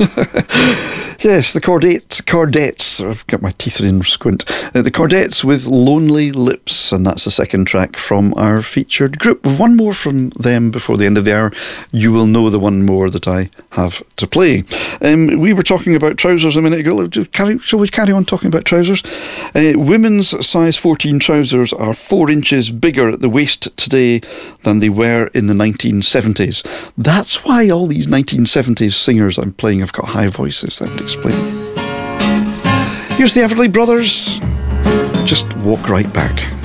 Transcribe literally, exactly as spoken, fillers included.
Yes, the Chordates, Chordates, I've got my teeth in squint. Uh, the Chordates with Lonely Lips, and that's the second track from our featured group. One more from them before the end of the hour. You will know the one more that I have to play. Um, we were talking about trousers a minute ago. Carry, shall we carry on talking about trousers? Uh, women's size fourteen trousers are four inches bigger at the waist today than they were in the nineteen seventies. That's why all these nineteen seventies singers I'm playing have got high voices. That would explain. Here's the Everly Brothers. Just walk right back.